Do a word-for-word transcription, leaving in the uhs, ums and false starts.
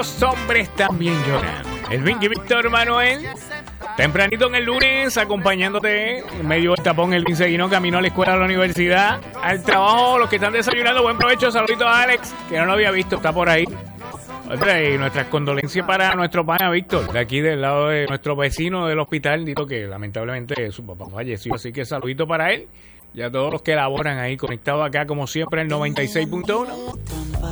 los hombres también lloran. El Vinky Víctor Manuel, tempranito en el lunes, acompañándote en medio del tapón, el Vince Guinó, camino a la escuela, a la universidad, al trabajo, los que están desayunando, buen provecho, saludito a Alex, que no lo había visto, está por ahí. Otra, y nuestras condolencias para nuestro pana Víctor, de aquí del lado de nuestro vecino del hospital, dijo que lamentablemente su papá falleció, así que saludito para él y a todos los que laboran ahí conectados acá, como siempre, en noventa y seis punto uno.